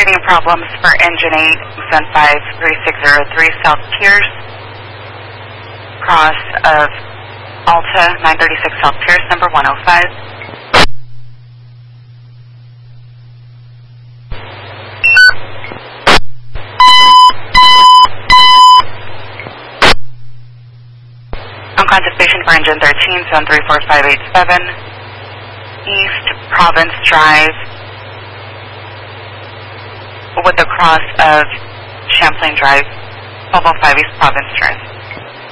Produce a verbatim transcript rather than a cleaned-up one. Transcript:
reading problems for engine eight, Sun five three six zero three, South Pierce, cross of Alta nine thirty-six South Pierce, number one oh five. On contact station for engine thirteen, Sun three four five eight seven, East Province Drive, with the cross of Champlain Drive, twelve oh five East Province Drive.